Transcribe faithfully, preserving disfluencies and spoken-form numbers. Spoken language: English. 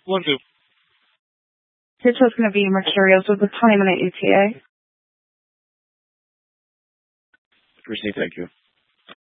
Will do. Here's what's going to be Mercurials with a twenty minute E T A. Received, thank you.